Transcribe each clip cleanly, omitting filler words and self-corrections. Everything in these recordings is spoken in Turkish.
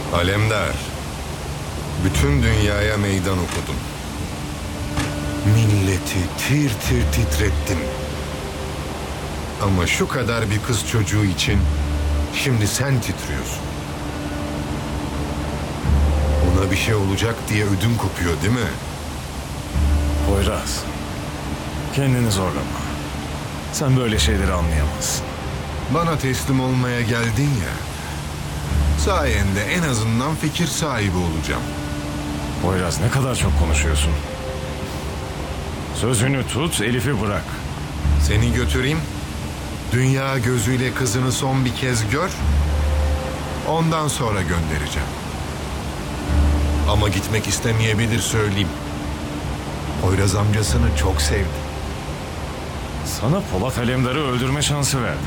Alemdar, bütün dünyaya meydan okudun. Milleti tir tir titrettin. Ama şu kadar bir kız çocuğu için şimdi sen titriyorsun. Ona bir şey olacak diye ödün kopuyor değil mi? Poyraz, kendini zorlama. Sen böyle şeyleri anlayamazsın. Bana teslim olmaya geldin ya. Sayende en azından fikir sahibi olacağım. Poyraz, ne kadar çok konuşuyorsun. Sözünü tut, Elif'i bırak. Seni götüreyim. Dünya gözüyle kızını son bir kez gör. Ondan sonra göndereceğim. Ama gitmek istemeyebilir, söyleyeyim. Poyraz amcasını çok sevdi. Sana Polat Alemdar'ı öldürme şansı verdim.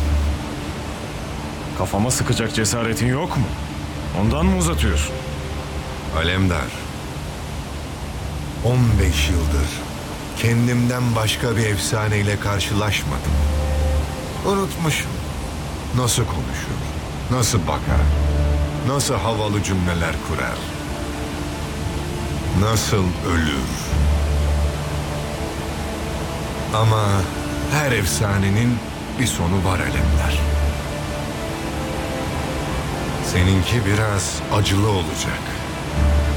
Kafama sıkacak cesaretin yok mu? Ondan mı uzatıyorsun? Alemdar, 15 yıldır kendimden başka bir efsaneyle karşılaşmadım. Unutmuşum. Nasıl konuşur, nasıl bakar, nasıl havalı cümleler kurar, nasıl ölür. Ama her efsanenin bir sonu var Alemdar. Seninki biraz acılı olacak.